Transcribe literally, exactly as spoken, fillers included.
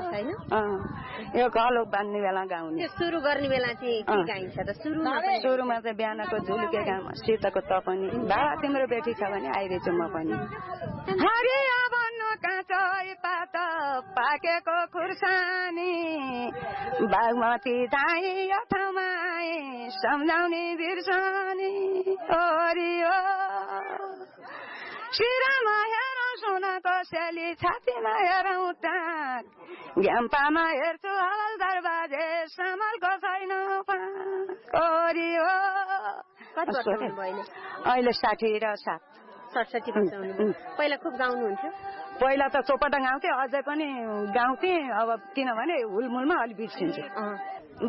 छैन यो घलो बान्ने बेला गाउने सुरु गर्ने बेला चाहिँ के गाइन्छ त सुरुमा सुरुमा चाहिँ बिहानको झुलुके गाउँ शीतको त पनि बाबा तिम्रो बेटी छ भने आइरहेछु म पनि हरिया भन्नु काँचै पात पाकेको खुर्सानी बागमती दाई यो ठाउँमा सम्झाउने बिर्सनी हरियो शिरमा हेरौँ सुनको सेली छातीमा हेरौँ टाक घ्याम्पामा हेर्छु हवलदार बाजे सामलको छैन हरियो अहिले साठी र सात सडसठी वर्ष हुनु पहिला खुब गाउनुहुन्थ्यो पहिला त चोपटा गाउँथे अझै पनि गाउँथे अब किनभने हुलमुलमा अलि बिर्सिन्छु